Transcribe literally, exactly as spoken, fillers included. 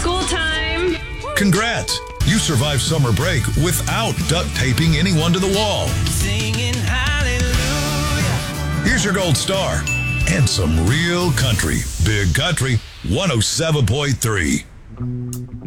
school time. Congrats! You survived summer break without duct taping anyone to the wall. Singing hallelujah. Here's your gold star and some real country. Big Country one oh seven point three.